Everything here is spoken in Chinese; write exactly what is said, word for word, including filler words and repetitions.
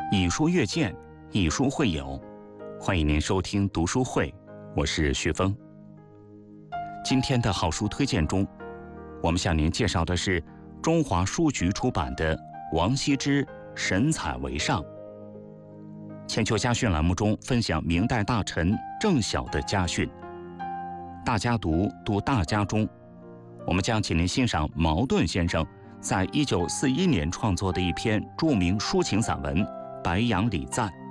以书阅鉴，以书会友，欢迎您收听读书会，我是徐峰。今天的好书推荐中，我们向您介绍的是中华书局出版的王羲之《神采为上》。千秋家训栏目中分享明代大臣郑晓的家训，大家读读大家中，我们将请您欣赏茅盾先生在一九四一年创作的一篇著名抒情散文《白杨礼赞》。